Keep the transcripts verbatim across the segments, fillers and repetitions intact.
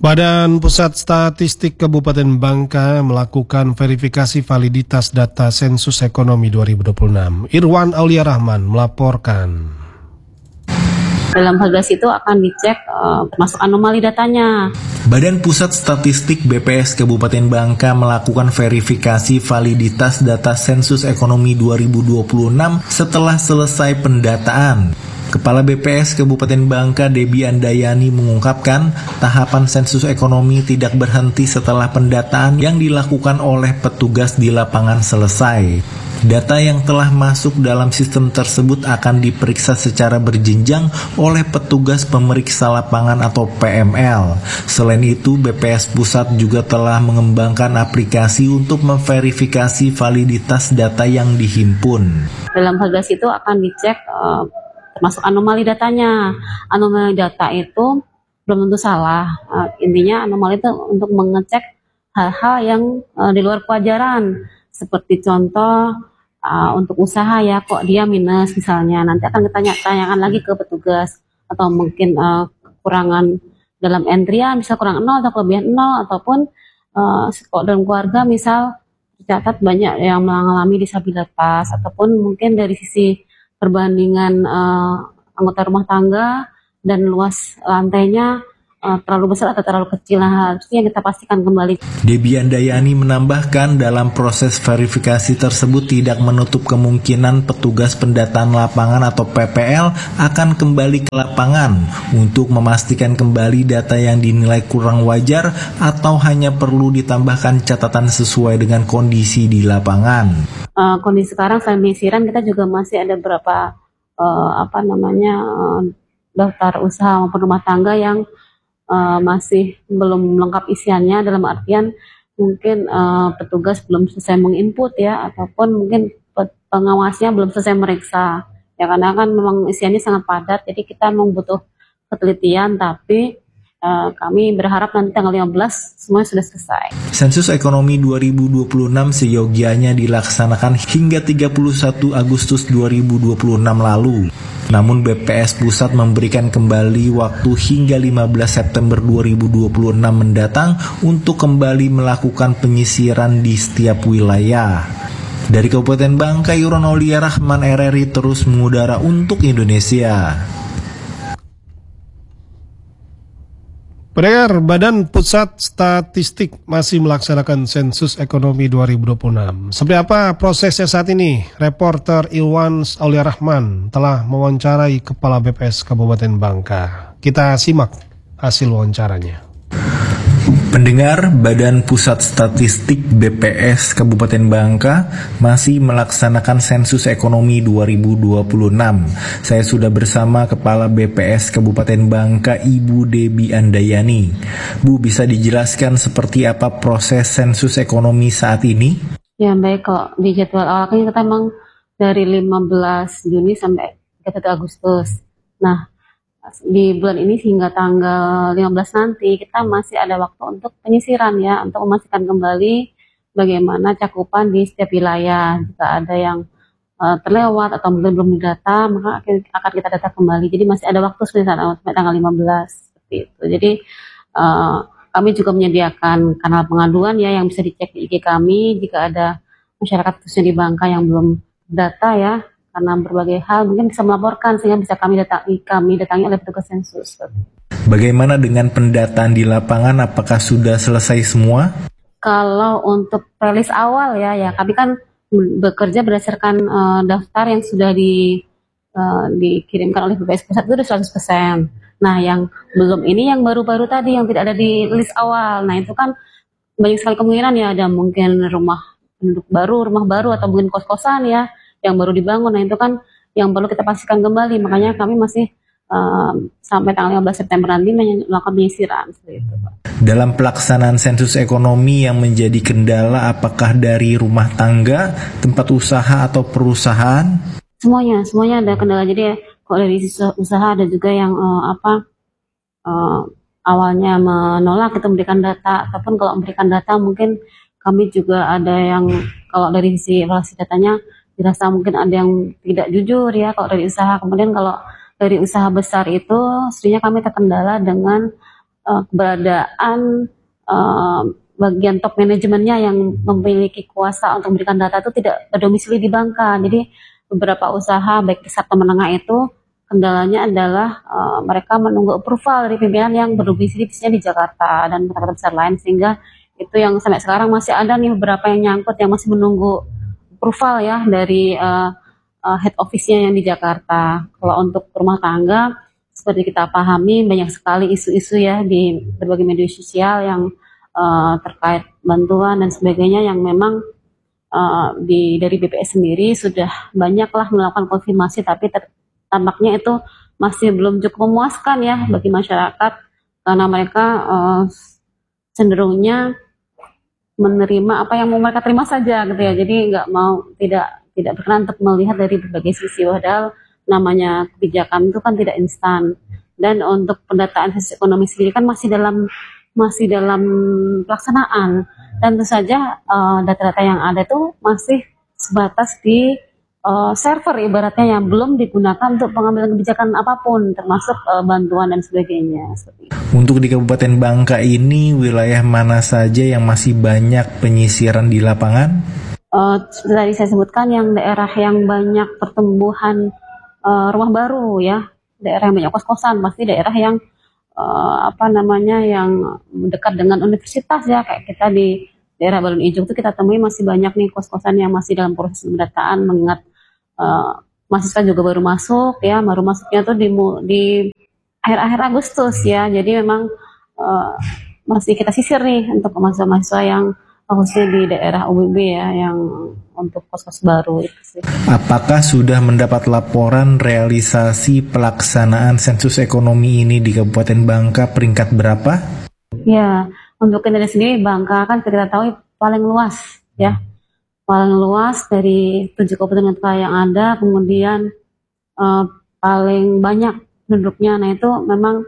Badan Pusat Statistik Kabupaten Bangka melakukan verifikasi validitas data sensus ekonomi dua ribu dua puluh enam. Irwan Aulia Rahman melaporkan. Dalam Hagas itu akan dicek uh, masuk anomali datanya. Badan Pusat Statistik B P S Kabupaten Bangka melakukan verifikasi validitas data sensus ekonomi dua ribu dua puluh enam setelah selesai pendataan. Kepala B P S Kabupaten Bangka Debi Andayani mengungkapkan tahapan sensus ekonomi tidak berhenti setelah pendataan yang dilakukan oleh petugas di lapangan selesai. Data yang telah masuk dalam sistem tersebut akan diperiksa secara berjenjang oleh petugas pemeriksa lapangan atau P M L. Selain itu, B P S Pusat juga telah mengembangkan aplikasi untuk memverifikasi validitas data yang dihimpun. Dalam Hagas itu akan dicek uh, termasuk anomali datanya. Anomali data itu belum tentu salah. Uh, intinya anomali itu untuk mengecek hal-hal yang uh, di luar kewajaran. Seperti contoh uh, untuk usaha ya, kok dia minus misalnya. Nanti akan kita tanyakan lagi ke petugas. Atau mungkin uh, kekurangan dalam entrian, bisa kurang nol atau kelebihan nol. Ataupun uh, kok dalam keluarga misal tercatat banyak yang mengalami disabilitas. Ataupun mungkin dari sisi perbandingan uh, anggota rumah tangga dan luas lantainya uh, terlalu besar atau terlalu kecil. Nah, itu yang kita pastikan kembali. Debi Andayani menambahkan dalam proses verifikasi tersebut tidak menutup kemungkinan petugas pendataan lapangan atau P P L akan kembali ke lapangan untuk memastikan kembali data yang dinilai kurang wajar atau hanya perlu ditambahkan catatan sesuai dengan kondisi di lapangan. Uh, kondisi sekarang selain penyisiran kita juga masih ada beberapa uh, apa namanya uh, daftar usaha maupun rumah tangga yang uh, masih belum lengkap isiannya, dalam artian mungkin uh, petugas belum selesai menginput ya, ataupun mungkin pengawasnya belum selesai meriksa ya, karena kan memang isiannya sangat padat, jadi kita memang butuh ketelitian, tapi Uh, kami berharap nanti tanggal lima belas semuanya sudah selesai. Sensus ekonomi dua ribu dua puluh enam seyogianya dilaksanakan hingga tiga puluh satu Agustus dua ribu dua puluh enam lalu. Namun B P S Pusat memberikan kembali waktu hingga lima belas September dua ribu dua puluh enam mendatang untuk kembali melakukan penyisiran di setiap wilayah. Dari Kabupaten Bangka, Irwan Aulia Rahman R R I terus mengudara untuk Indonesia. Pendengar, Badan Pusat Statistik masih melaksanakan sensus ekonomi dua ribu dua puluh enam. Seperti apa prosesnya saat ini? Reporter Irwan Aulia Rahman telah mewawancarai Kepala B P S Kabupaten Bangka. Kita simak hasil wawancaranya. Pendengar, Badan Pusat Statistik B P S Kabupaten Bangka masih melaksanakan sensus ekonomi dua ribu dua puluh enam. Saya sudah bersama Kepala B P S Kabupaten Bangka, Ibu Debi Andayani. Bu, bisa dijelaskan seperti apa proses sensus ekonomi saat ini? Ya baik, kok di jadwal awal kan kita memang dari lima belas Juni sampai tiga puluh satu Agustus. Nah, di bulan ini hingga tanggal lima belas nanti kita masih ada waktu untuk penyisiran ya, untuk memastikan kembali bagaimana cakupan di setiap wilayah. Jika ada yang uh, terlewat atau mungkin belum didata, maka akan kita data kembali. Jadi masih ada waktu sampai tanggal lima belas seperti itu. Jadi uh, kami juga menyediakan kanal pengaduan ya yang bisa dicek di I G kami jika ada masyarakat khususnya di Bangka yang belum data ya, karena berbagai hal mungkin bisa melaporkan sehingga bisa kami datangi, kami datangi oleh petugas sensus. Bagaimana dengan pendataan di lapangan, apakah sudah selesai semua? Kalau untuk rilis awal ya, ya kami kan bekerja berdasarkan uh, daftar yang sudah di, uh, dikirimkan oleh B P S Pusat itu sudah seratus persen. Nah yang belum ini yang baru-baru tadi yang tidak ada di list awal. Nah itu kan banyak sekali kemungkinan ya, ada mungkin rumah penduduk baru, rumah baru atau mungkin kos-kosan ya yang baru dibangun. Nah itu kan yang perlu kita pastikan kembali, makanya kami masih um, sampai tanggal lima belas September nanti melakukan penyisiran seperti itu, Pak. Dalam pelaksanaan sensus ekonomi yang menjadi kendala, apakah dari rumah tangga, tempat usaha atau perusahaan? Semuanya, semuanya ada kendala. Jadi kalau dari sisi usaha ada juga yang uh, apa uh, awalnya menolak kita memberikan data, ataupun kalau memberikan data mungkin kami juga ada yang kalau dari sisi evaluasi datanya dirasa mungkin ada yang tidak jujur ya kalau dari usaha. Kemudian kalau dari usaha besar itu sebenarnya kami terkendala dengan uh, keberadaan uh, bagian top manajemennya yang memiliki kuasa untuk memberikan data itu tidak berdomisili di Bangka. Jadi beberapa usaha baik besar atau menengah itu kendalanya adalah uh, mereka menunggu approval dari pimpinan yang berdomisili di Jakarta dan kota-kota besar lain, sehingga itu yang sampai sekarang masih ada nih beberapa yang nyangkut yang masih menunggu approval ya dari uh, uh, head office-nya yang di Jakarta. Kalau untuk rumah tangga, seperti kita pahami banyak sekali isu-isu ya di berbagai media sosial yang uh, terkait bantuan dan sebagainya yang memang uh, di dari B P S sendiri sudah banyaklah melakukan konfirmasi, tapi ter, tampaknya itu masih belum cukup memuaskan ya bagi masyarakat, karena mereka uh, cenderungnya menerima apa yang mau mereka terima saja gitu ya. Jadi nggak mau tidak tidak berkenan untuk melihat dari berbagai sisi, padahal namanya kebijakan itu kan tidak instan. Dan untuk pendataan sensus ekonomi sendiri kan masih dalam masih dalam pelaksanaan, dan tentu saja uh, data-data yang ada itu masih sebatas di uh, server ibaratnya yang belum digunakan untuk pengambilan kebijakan apapun, termasuk uh, bantuan dan sebagainya. Seperti itu. Untuk di Kabupaten Bangka ini, wilayah mana saja yang masih banyak penyisiran di lapangan? Uh, tadi saya sebutkan yang daerah yang banyak pertumbuhan uh, rumah baru ya, daerah yang banyak kos-kosan, pasti daerah yang uh, apa namanya yang dekat dengan universitas ya, kayak kita di daerah Balun Ijo itu kita temui masih banyak nih kos-kosan yang masih dalam proses pendataan, mengingat uh, mahasiswa juga baru masuk ya, baru masuknya tuh di di akhir-akhir Agustus ya, jadi memang uh, masih kita sisir nih untuk mahasiswa-mahasiswa yang khususnya di daerah U B B ya, yang untuk kos-kos baru itu sih. Apakah sudah mendapat laporan realisasi pelaksanaan sensus ekonomi ini di Kabupaten Bangka peringkat berapa? Ya, untuk Indonesia sendiri Bangka kan kita tahu paling luas ya, paling luas dari tujuh kabupaten kota yang ada, kemudian uh, paling banyak penduduknya. Nah itu memang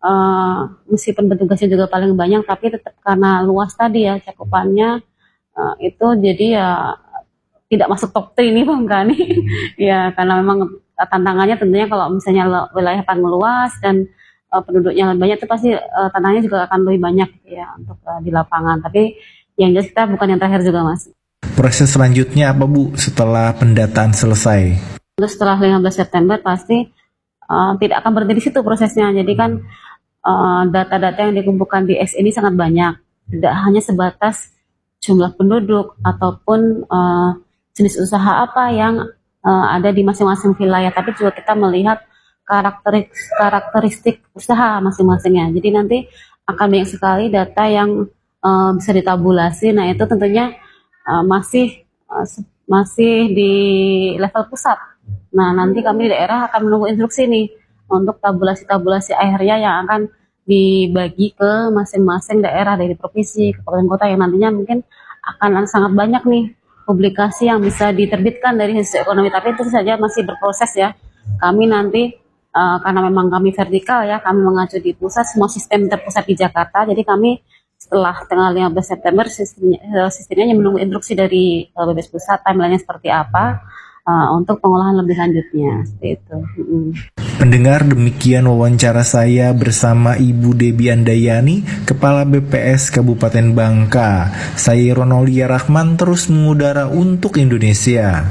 uh, meskipun petugasnya juga paling banyak, tapi tetap karena luas tadi ya cakupannya uh, itu jadi ya tidak masuk top tiga nih Bangka nih. Ya karena memang tantangannya tentunya kalau misalnya wilayah paling luas dan uh, penduduknya lebih banyak itu pasti uh, tantangannya juga akan lebih banyak ya untuk uh, di lapangan. Tapi yang jelas kita bukan yang terakhir juga Mas. Proses selanjutnya apa Bu setelah pendataan selesai? Setelah lima belas September pasti Uh, tidak akan berhenti di situ prosesnya. Jadi kan uh, data-data yang dikumpulkan di S ini sangat banyak, tidak hanya sebatas jumlah penduduk ataupun uh, jenis usaha apa yang uh, ada di masing-masing wilayah, tapi juga kita melihat karakteristik, karakteristik usaha masing-masingnya. Jadi nanti akan banyak sekali data yang uh, bisa ditabulasi. Nah itu tentunya uh, masih uh, masih di level pusat. Nah, nanti kami di daerah akan menunggu instruksi nih untuk tabulasi-tabulasi akhirnya yang akan dibagi ke masing-masing daerah dari provinsi, kabupaten kota, yang nantinya mungkin akan sangat banyak nih publikasi yang bisa diterbitkan dari sensus ekonomi. Tapi itu saja masih berproses ya. Kami nanti uh, karena memang kami vertikal ya, kami mengacu di pusat, semua sistem terpusat di Jakarta. Jadi kami setelah tanggal lima belas September sistemnya, sistemnya menunggu instruksi dari uh, B P S Pusat, timeline-nya seperti apa. Uh, untuk pengolahan lebih lanjutnya seperti itu. Mm. Pendengar, demikian wawancara saya bersama Ibu Debbie Andayani, Kepala B P S Kabupaten Bangka. Saya Ronaulia Rahman, terus mengudara untuk Indonesia.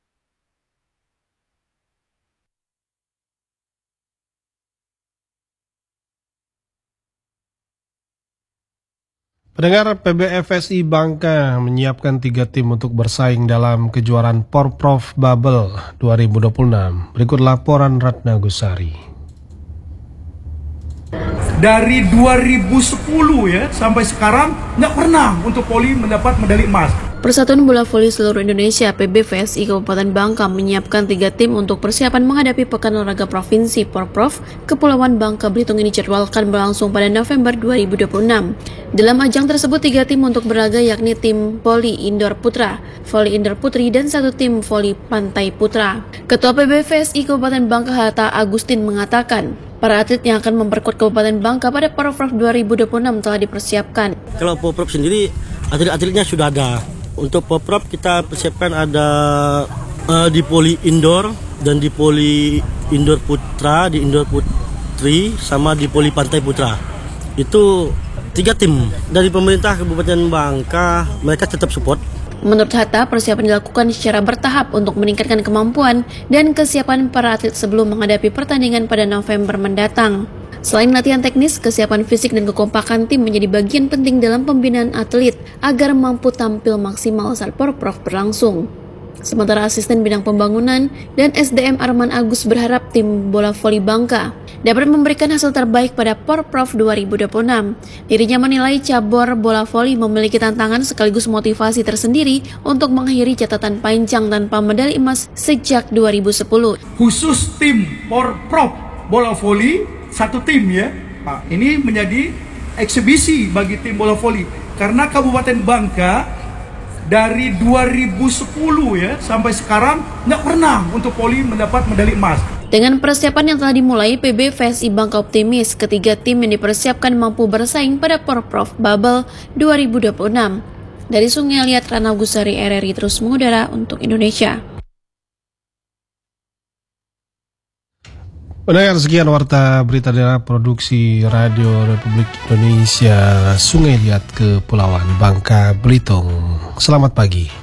Pendengar, P B F S I Bangka menyiapkan tiga tim untuk bersaing dalam kejuaraan Porprov Bubble dua ribu dua puluh enam. Berikut laporan Ratna Gusari. Dari dua ribu sepuluh ya sampai sekarang nggak pernah untuk Poli mendapat medali emas. Persatuan Bola Voli Seluruh Indonesia P B V S I Kabupaten Bangka menyiapkan tiga tim untuk persiapan menghadapi Pekan Olahraga Provinsi Porprov Kepulauan Bangka Belitung ini dijadwalkan berlangsung pada November dua ribu dua puluh enam. Dalam ajang tersebut tiga tim untuk berlaga yakni tim Voli Indoor Putra, Voli Indoor Putri, dan satu tim Voli Pantai Putra. Ketua P B V S I Kabupaten Bangka Hatta Agustin mengatakan, para atlet yang akan memperkuat Kabupaten Bangka pada Porprov dua ribu dua puluh enam telah dipersiapkan. Kalau Porprov sendiri atlet-atletnya sudah ada. Untuk Porprov kita persiapkan ada uh, di Poli Indoor dan di Poli Indoor Putra, di Indoor Putri, sama di Poli Pantai Putra. itu tiga tim dari pemerintah Kabupaten Bangka, mereka tetap support. Menurut Hatta, persiapan dilakukan secara bertahap untuk meningkatkan kemampuan dan kesiapan para atlet sebelum menghadapi pertandingan pada November mendatang. Selain latihan teknis, kesiapan fisik dan kekompakan tim menjadi bagian penting dalam pembinaan atlet agar mampu tampil maksimal saat Porprov berlangsung. Sementara asisten bidang pembangunan dan S D M Arman Agus berharap tim bola voli Bangka dapat memberikan hasil terbaik pada Porprov dua ribu dua puluh enam. Dirinya menilai cabur bola voli memiliki tantangan sekaligus motivasi tersendiri untuk mengakhiri catatan panjang tanpa medali emas sejak dua ribu sepuluh. Khusus tim Porprov bola voli satu tim ya. Nah, ini menjadi eksibisi bagi tim bola voli karena Kabupaten Bangka dari dua ribu sepuluh ya sampai sekarang nggak pernah untuk voli mendapat medali emas. Dengan persiapan yang telah dimulai, P B V S I Bangka optimis ketiga tim yang dipersiapkan mampu bersaing pada Porprov Bubble dua ribu dua puluh enam. Dari Sungai Liat, Rana Gusari, R R I terus mengudara untuk Indonesia. Pendengar, sekian warta berita daerah produksi Radio Republik Indonesia Sungai Liat Kepulauan Bangka Belitung. Selamat pagi.